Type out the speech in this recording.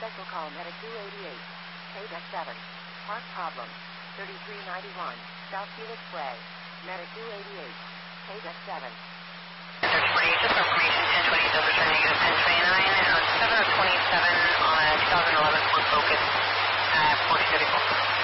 Special call Medic 288. KDEC 7. Park problem. 3391. South Felix Way. Medic 288. KDEC 7. Search 48, just confirmation 1020, double turn negative 1029, 7 of 27 on a 2011 Ford Focus at 4034.